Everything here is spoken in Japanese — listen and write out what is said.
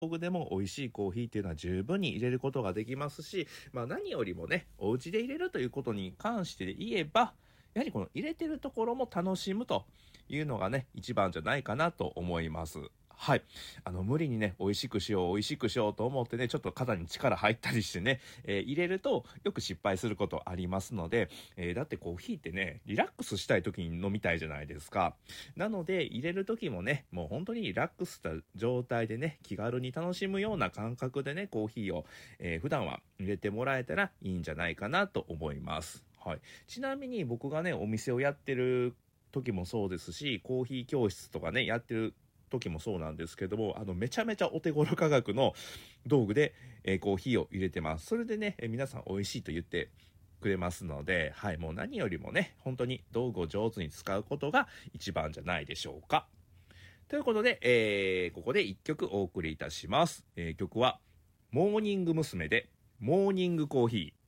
道具でも美味しいコーヒーっていうのは十分に入れることができますし、何よりもね、お家で入れるということに関して言えば、やはりこの入れてるところも楽しむというのがね、一番じゃないかなと思います。はい。無理にね、美味しくしようと思ってね、ちょっと肩に力入ったりしてね、入れるとよく失敗することありますので、だってコーヒーってね、リラックスしたい時に飲みたいじゃないですか。なので、入れる時もね、もう本当にリラックスした状態でね、気軽に楽しむような感覚でね、コーヒーを、普段は入れてもらえたらいいんじゃないかなと思います。はい。ちなみに僕がね、お店をやってる時もそうですし、コーヒー教室とかね、やってる時もそうなんですけども、めちゃめちゃお手頃価格の道具で、コーヒーを入れてます。それでね、皆さん美味しいと言ってくれますので、はい、もう何よりもね、本当に道具を上手に使うことが一番じゃないでしょうか。ということで、ここで一曲お送りいたします。曲は、モーニング娘。で、モーニングコーヒー。